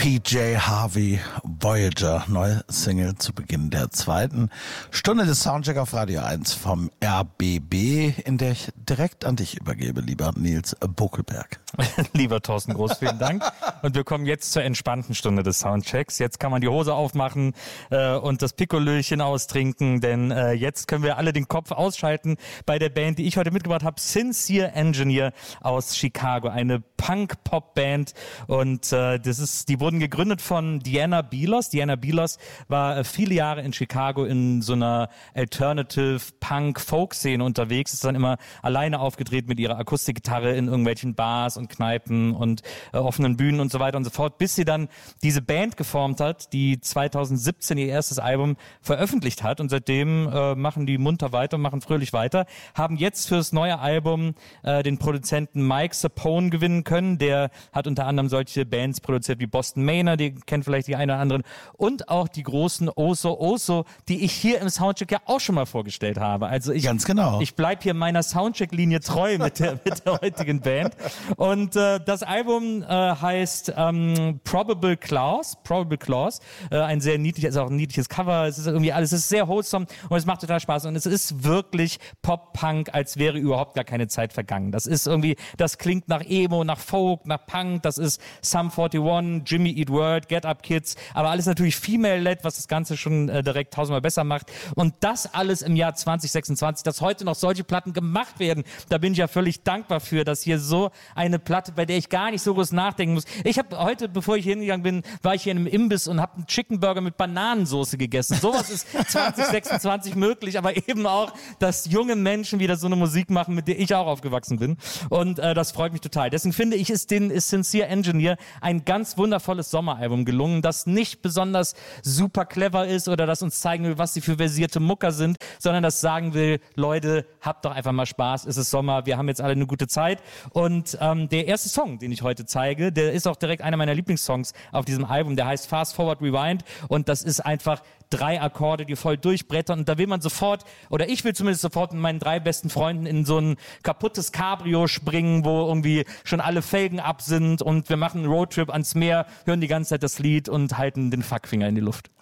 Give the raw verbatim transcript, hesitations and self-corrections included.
P J Harvey, Voyager, neue Single zu Beginn der zweiten Stunde des Soundcheck auf Radio eins vom R B B, in der ich direkt an dich übergebe, lieber Nils Buckelberg. Lieber Thorsten Groß, vielen Dank. Und wir kommen jetzt zur entspannten Stunde des Soundchecks. Jetzt kann man die Hose aufmachen äh, und das Pikolöchen austrinken, denn äh, jetzt können wir alle den Kopf ausschalten bei der Band, die ich heute mitgebracht habe, Sincere Engineer aus Chicago, eine Punk-Pop-Band, und äh, das ist, die wurden gegründet von Diana Belos. Diana Belos war äh, viele Jahre in Chicago in so einer Alternative Punk-Folk-Szene unterwegs, ist dann immer alleine aufgedreht mit ihrer Akustikgitarre in irgendwelchen Bars und Kneipen und äh, offenen Bühnen und so weiter und so fort, bis sie dann diese Band geformt hat, die zwanzig siebzehn ihr erstes Album veröffentlicht hat, und seitdem äh, machen die munter weiter, machen fröhlich weiter, haben jetzt fürs neue Album äh, den Produzenten Mike Sapone gewinnen können. Der hat unter anderem solche Bands produziert wie Boston Manor, die kennt vielleicht die einen oder anderen, und auch die großen Oso Oso, die ich hier im Soundcheck ja auch schon mal vorgestellt habe. Also ich, Ganz genau. Ich bleib hier meiner Soundcheck-Linie treu mit der, mit der heutigen Band. Und äh, das Album äh, heißt ähm, Probable Clause, Probable Clause, äh, ein sehr niedliches, ist auch ein niedliches Cover, es ist irgendwie alles, es ist sehr wholesome und es macht total Spaß, und es ist wirklich Pop-Punk, als wäre überhaupt gar keine Zeit vergangen. Das ist irgendwie, das klingt nach Emo, nach Folk, nach Punk, das ist Sum forty-one, Jimmy Eat World, Get Up Kids, aber alles natürlich female-led, was das Ganze schon äh, direkt tausendmal besser macht, und das alles im Jahr zwanzig sechsundzwanzig, dass heute noch solche Platten gemacht werden, da bin ich ja völlig dankbar für, dass hier so eine Platte, bei der ich gar nicht so groß nachdenken muss. Ich habe heute, bevor ich hier hingegangen bin, war ich hier in einem Imbiss und habe einen Chicken Burger mit Bananensoße gegessen. Sowas ist zwanzig sechsundzwanzig möglich, aber eben auch, dass junge Menschen wieder so eine Musik machen, mit der ich auch aufgewachsen bin, und äh, das freut mich total. Deswegen finde ich, ist den ist Sincere Engineer ein ganz wundervolles Sommeralbum gelungen, das nicht besonders super clever ist oder das uns zeigen will, was sie für versierte Mucker sind, sondern das sagen will, Leute, habt doch einfach mal Spaß, es ist Sommer, wir haben jetzt alle eine gute Zeit. Und ähm, der erste Song, den ich heute zeige, der ist auch direkt einer meiner Lieblingssongs auf diesem Album, der heißt Fast Forward Rewind, und das ist einfach drei Akkorde, die voll durchbrettern, und da will man sofort, oder ich will zumindest sofort mit meinen drei besten Freunden in so ein kaputtes Cabrio springen, wo irgendwie schon alle Felgen ab sind, und wir machen einen Roadtrip ans Meer, hören die ganze Zeit das Lied und halten den Fuckfinger in die Luft.